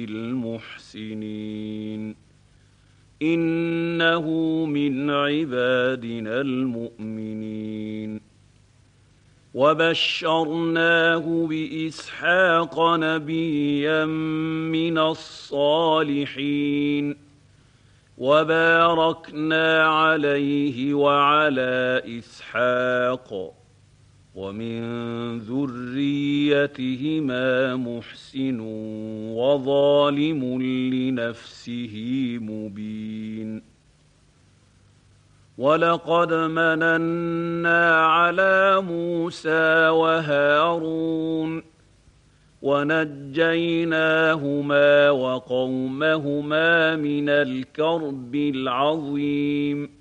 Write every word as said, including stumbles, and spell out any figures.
المحسنين إنه من عبادنا المؤمنين وبشرناه بإسحاق نبيا من الصالحين وباركنا عليه وعلى إسحاق ومن ذريتهما محسن وظالم لنفسه مبين ولقد مننا على موسى وهارون ونجيناهما وقومهما من الكرب العظيم